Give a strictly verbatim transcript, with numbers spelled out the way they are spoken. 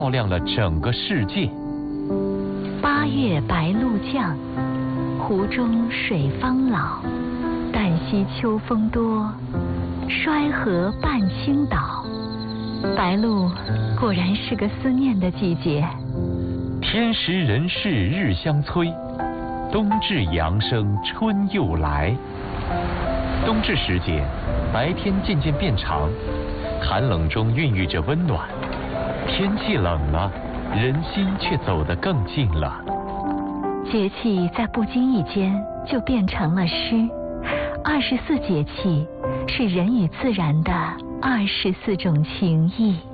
照亮了整个世界。 八月白露降，湖中水方老。旦夕秋风多，衰河半倾倒。白露果然是个思念的季节。 天时人事日相催，冬至阳生春又来。冬至时节，白天渐渐变长，寒冷中孕育着温暖。天气冷了，人心却走得更近了。 节气在不经意间就变成了诗。二十四节气是人与自然的二十四种情谊。